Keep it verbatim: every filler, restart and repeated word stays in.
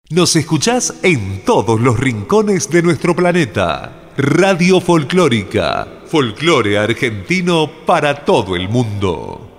Nos escuchás en todos los rincones de nuestro planeta. Radio Folclórica, folclore argentino para todo el mundo.